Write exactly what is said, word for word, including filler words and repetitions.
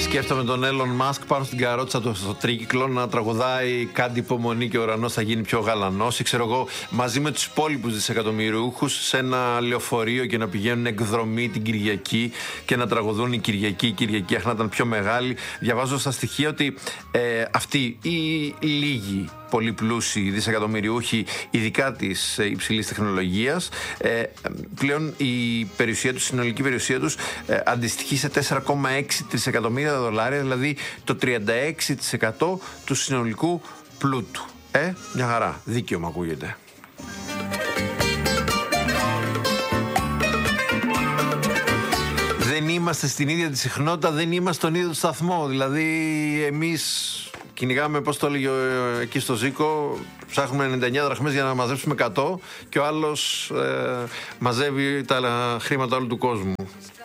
Σκέφτομαι τον Elon Musk πάνω στην καρότσα του στο τρίκυκλο να τραγουδάει «Κάντε υπομονή και ο ουρανός θα γίνει πιο γαλανός», ή ξέρω εγώ, μαζί με τους υπόλοιπους δισεκατομμυριούχους σε ένα λεωφορείο και να πηγαίνουν εκδρομή την Κυριακή και να τραγουδούν η Κυριακή, η Κυριακή, αχ να ήταν πιο μεγάλη. Διαβάζω στα στοιχεία ότι ε, αυτοί οι λίγοι πολύ πλούσιοι δισεκατομμυριούχοι, ειδικά της υψηλής τεχνολογίας, ε, πλέον η περιουσία τους, η συνολική περιουσία τους ε, αντιστοιχεί σε τέσσερα κόμμα έξι τρισεκατομμύρια δολάρια, δηλαδή το τριάντα έξι τοις εκατό του συνολικού πλούτου. Ε, μια χαρά, δίκαιο μου ακούγεται. Δεν είμαστε στην ίδια τη συχνότητα, δεν είμαστε στον ίδιο σταθμό. Δηλαδή εμείς κυνηγάμε, πώς το έλεγε εκεί στο Ζήκο, ψάχνουμε ενενήντα εννιά δραχμές για να μαζέψουμε εκατό και ο άλλος ε, μαζεύει τα χρήματα όλου του κόσμου.